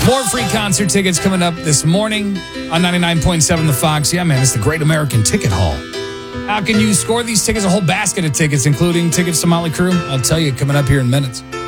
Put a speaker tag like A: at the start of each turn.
A: More free concert tickets coming up this morning on 99.7 The Fox. Yeah, man, it's the Great American Ticket Hall. How can you score these tickets? A whole basket of tickets, including tickets to Motley Crue. I'll tell you, coming up here in minutes.